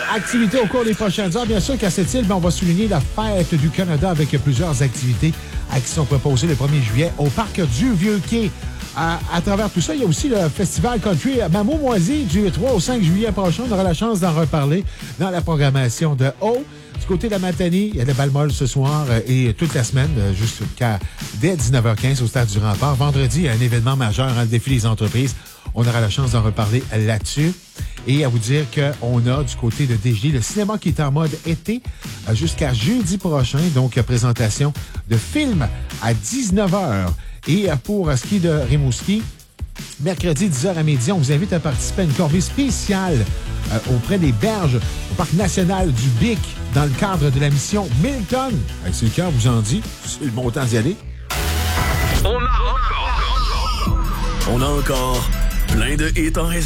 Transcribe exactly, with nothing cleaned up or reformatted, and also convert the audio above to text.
activités au cours des prochaines heures. Bien sûr qu'à cette île, ben, on va souligner la fête du Canada avec plusieurs activités qui sont proposées le premier juillet au parc du Vieux-Quai. À, à travers tout ça, il y a aussi le festival country Mamou-Moisy du trois au cinq juillet prochain. On aura la chance d'en reparler dans la programmation de Haut. Du côté de la Matanie, il y a le bal-molle ce soir et toute la semaine, jusqu'à dès dix-neuf heures quinze au Stade du Rempart. Vendredi, il y a un événement majeur, hein, le défi des entreprises. On aura la chance d'en reparler là-dessus. Et à vous dire qu'on a du côté de D J le cinéma qui est en mode été jusqu'à jeudi prochain. Donc, présentation de films à dix-neuf heures. Et pour ce qui est de Rimouski, mercredi dix heures à midi, on vous invite à participer à une corvée spéciale euh, auprès des berges au Parc national du Bic dans le cadre de la mission Milton. Hey, si le cœur vous en dit, c'est le bon temps d'y aller. On a encore, on a encore plein de hits en réserve.